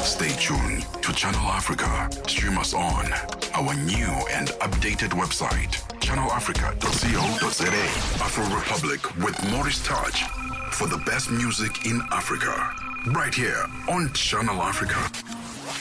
Stay tuned to Channel Africa. Stream us on our new and updated website, channelafrica.co.za. Afro Republic with Maurice Touch for the best music in Africa. Right here on Channel Africa.